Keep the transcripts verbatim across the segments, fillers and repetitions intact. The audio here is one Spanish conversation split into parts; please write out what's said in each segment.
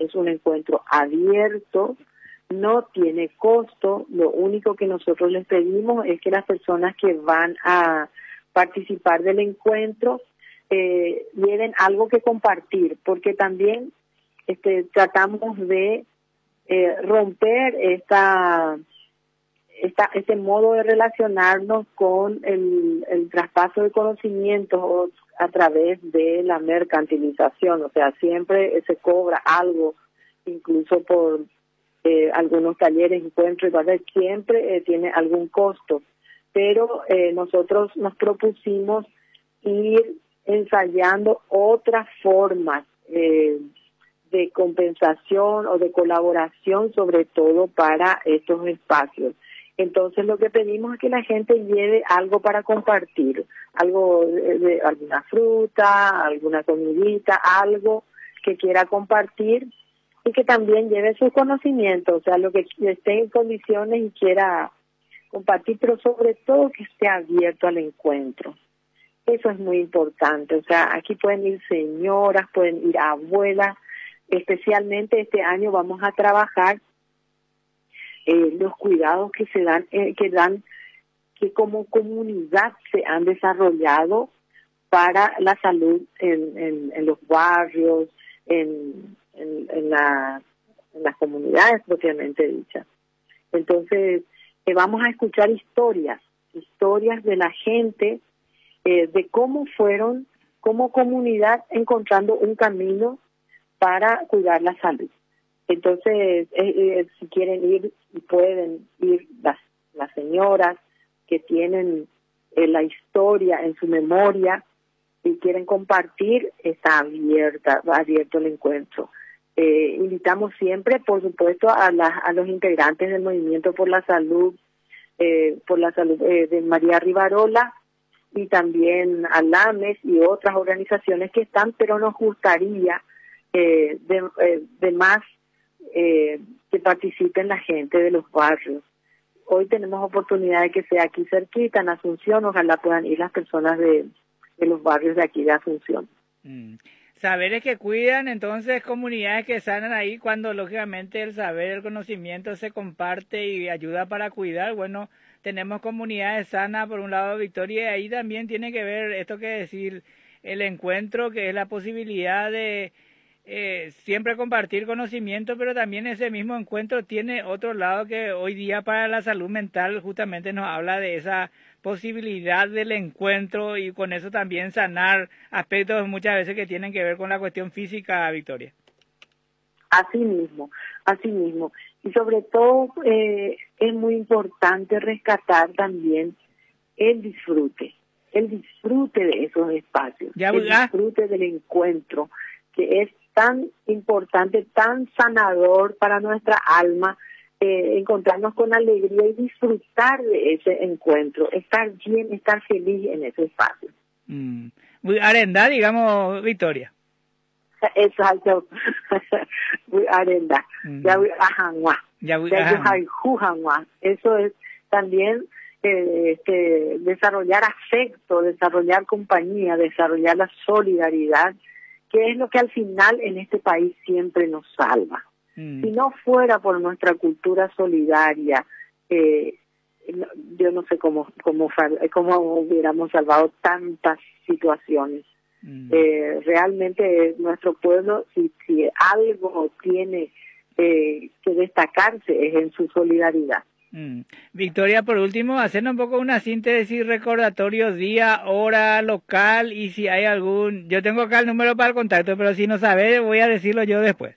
es un encuentro abierto, no tiene costo, lo único que nosotros les pedimos es que las personas que van a participar del encuentro eh, lleven algo que compartir, porque también este, tratamos de eh, romper esta, esta este modo de relacionarnos con el, el traspaso de conocimientos a través de la mercantilización, o sea, siempre se cobra algo, incluso por eh, algunos talleres, encuentros, siempre eh, tiene algún costo, pero eh, nosotros nos propusimos ir ensayando otras formas eh, de compensación o de colaboración, sobre todo para estos espacios. Entonces lo que pedimos es que la gente lleve algo para compartir, algo de, de alguna fruta, alguna comidita, algo que quiera compartir y que también lleve su conocimiento, o sea, lo que esté en condiciones y quiera compartir, pero sobre todo que esté abierto al encuentro. Eso es muy importante, o sea, aquí pueden ir señoras, pueden ir abuelas, especialmente este año vamos a trabajar Eh, los cuidados que se dan, eh, que dan, que como comunidad se han desarrollado para la salud en, en, en los barrios, en, en, en, la, en las comunidades propiamente dichas. Entonces, eh, vamos a escuchar historias, historias de la gente, eh, de cómo fueron como comunidad encontrando un camino para cuidar la salud. Entonces, eh, eh, si quieren ir, pueden ir las, las señoras que tienen eh, la historia en su memoria y quieren compartir, está abierta, abierto el encuentro. Eh, invitamos siempre, por supuesto, a, la, a los integrantes del Movimiento por la Salud, eh, por la salud eh, de María Rivarola, y también a LAMES y otras organizaciones que están, pero nos gustaría eh, de, eh, de más Eh, que participen la gente de los barrios. Hoy tenemos oportunidad de que sea aquí cerquita, en Asunción, ojalá puedan ir las personas de, de los barrios de aquí de Asunción. Mm. Saberes que cuidan, entonces comunidades que sanan ahí cuando lógicamente el saber, el conocimiento se comparte y ayuda para cuidar. Bueno, tenemos comunidades sanas, por un lado Victoria, y ahí también tiene que ver esto que decir, el encuentro, que es la posibilidad de Eh, siempre compartir conocimiento, pero también ese mismo encuentro tiene otro lado que hoy día para la salud mental justamente nos habla de esa posibilidad del encuentro y con eso también sanar aspectos muchas veces que tienen que ver con la cuestión física, Victoria. Así mismo, así mismo. Y sobre todo eh, es muy importante rescatar también el disfrute, el disfrute de esos espacios, Ya, el disfrute del encuentro, que es tan importante, tan sanador para nuestra alma, eh, encontrarnos con alegría y disfrutar de ese encuentro, estar bien, estar feliz en ese espacio. Mm. Muy arenda, digamos, Victoria. Exacto. Muy arenda. Mm. Ya voy a Hanwa. Ya voy Ya a Hanwa. Eso es también eh, este, desarrollar afecto, desarrollar compañía, desarrollar la solidaridad, que es lo que al final en este país siempre nos salva. Mm. Si no fuera por nuestra cultura solidaria, eh, yo no sé cómo, cómo, cómo hubiéramos salvado tantas situaciones. Mm. Eh, realmente nuestro pueblo, si, si algo tiene eh, que destacarse, es en su solidaridad. Mm. Victoria, por último, hacernos un poco una síntesis, recordatorios, día, hora, local y si hay algún... Yo tengo acá el número para el contacto, pero si no sabes, voy a decirlo yo después.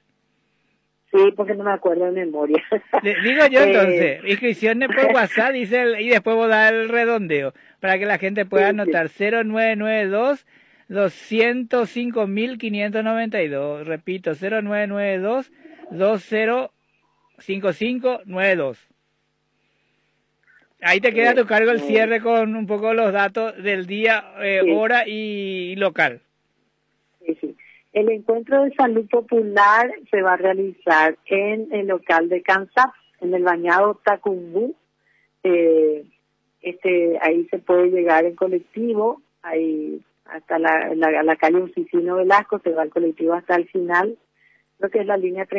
Sí, porque no me acuerdo de memoria. Le, digo yo entonces, eh, inscripciones por WhatsApp, dice el, y después voy a dar el redondeo para que la gente pueda sí, anotar. Sí. cero nueve nueve dos, dos cero cinco, quinientos noventa y dos. Repito, cero nueve nueve dos, dos cero cinco cinco nueve dos. Ahí te queda a tu cargo el cierre con un poco los datos del día, eh, sí. hora y, y local. Sí, sí. El encuentro de salud popular se va a realizar en el local de Cansap, en el bañado Tacumbú. Eh, este, ahí se puede llegar en colectivo, ahí hasta la, la, la calle Ucicino Velasco, se va el colectivo hasta el final, creo que es la línea